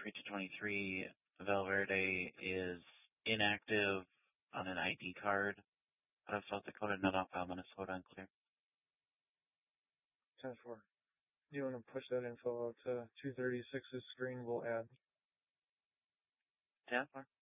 3-23, Valverde is inactive on an ID card out of South Dakota, not off file Minnesota, unclear. 10-4. You want to push that info out to 236's screen, we'll add. 10-4.